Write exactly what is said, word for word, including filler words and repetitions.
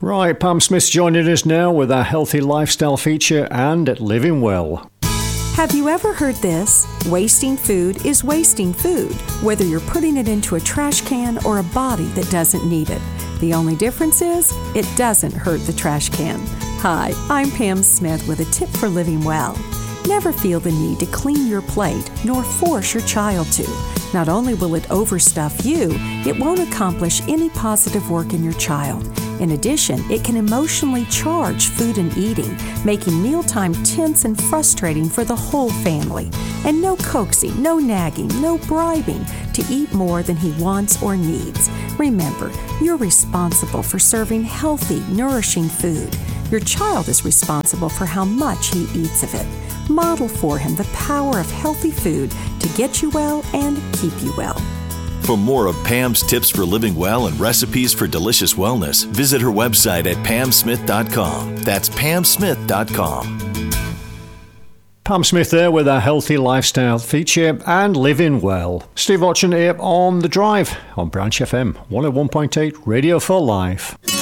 Right, Pam Smith's joining us now with our healthy lifestyle feature and living well. Have you ever heard this? Wasting food is wasting food, whether you're putting it into a trash can or a body that doesn't need it. The only difference is it doesn't hurt the trash can. Hi, I'm Pam Smith with a tip for living well. Never feel the need to clean your plate nor force your child to. Not only will it overstuff you, it won't accomplish any positive work in your child. In addition, it can emotionally charge food and eating, making mealtime tense and frustrating for the whole family. And no coaxing, no nagging, no bribing to eat more than he wants or needs. Remember, you're responsible for serving healthy, nourishing food. Your child is responsible for how much he eats of it. Model for him the power of healthy food to get you well and keep you well. For more of Pam's tips for living well and recipes for delicious wellness, visit her website at pam smith dot com. That's pam smith dot com. Pam Smith there with our healthy lifestyle feature and living well. Steve Watson here on The Drive on Branch F M one oh one point eight Radio for Life.